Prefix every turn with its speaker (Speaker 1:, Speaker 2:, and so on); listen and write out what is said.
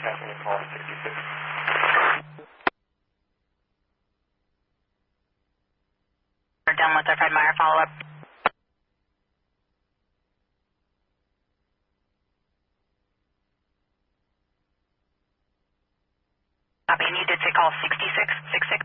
Speaker 1: passing a call 66.
Speaker 2: We're done with our Fred Meyer follow-up. Copy, and you did say call 6666?